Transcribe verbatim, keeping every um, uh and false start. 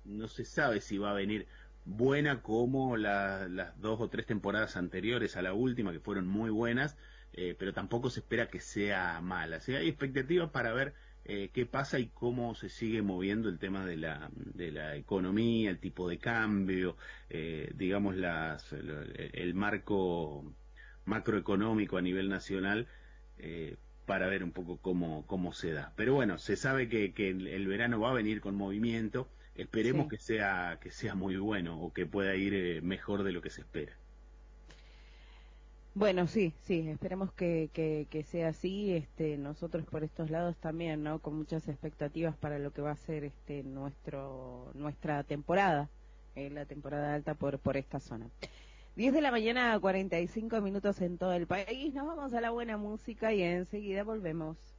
no se sabe si va a venir buena como la, las dos o tres temporadas anteriores a la última, que fueron muy buenas, eh, pero tampoco se espera que sea mala. O sea, hay expectativas para ver eh, qué pasa y cómo se sigue moviendo el tema de la, de la economía, el tipo de cambio, eh, digamos, las, el, el marco macroeconómico a nivel nacional, eh, para ver un poco cómo, cómo se da. Pero bueno, se sabe que, que el, el verano va a venir con movimiento, esperemos Sí. que sea, que sea muy bueno o que pueda ir eh, mejor de lo que se espera. Bueno, sí, sí, esperemos que, que, que sea así, este, nosotros por estos lados también, ¿no? Con muchas expectativas para lo que va a ser, este, nuestro, nuestra temporada, eh, la temporada alta por, por esta zona. diez de la mañana, cuarenta y cinco minutos en todo el país, nos vamos a la buena música y enseguida volvemos.